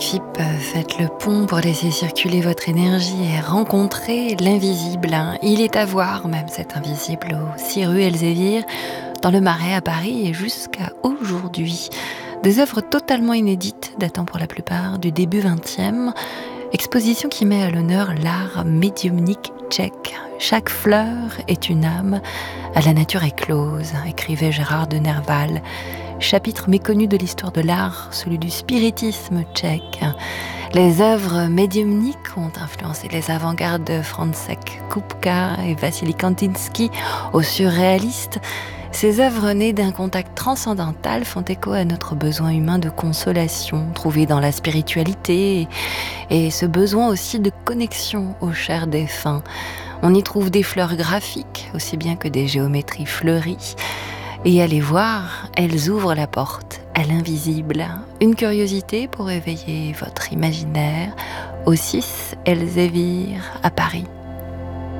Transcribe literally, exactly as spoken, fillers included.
Philippe, faites le pont pour laisser circuler votre énergie et rencontrer l'invisible. Il est à voir, même cet invisible, aux six rue Elzévir, dans le Marais à Paris et jusqu'à aujourd'hui. Des œuvres totalement inédites, datant pour la plupart du début vingtième, exposition qui met à l'honneur l'art médiumnique tchèque. Chaque fleur est une âme à la nature éclose, écrivait Gérard de Nerval. Chapitre méconnu de l'histoire de l'art, celui du spiritisme tchèque. Les œuvres médiumniques ont influencé les avant-gardes de František Kupka et Vassili Kandinsky aux surréalistes. Ces œuvres nées d'un contact transcendantal font écho à notre besoin humain de consolation, trouvé dans la spiritualité, et ce besoin aussi de connexion aux chers défunts. On y trouve des fleurs graphiques, aussi bien que des géométries fleuries. Et allez voir, elles ouvrent la porte à l'invisible. Une curiosité pour éveiller votre imaginaire au six Elzévir à Paris.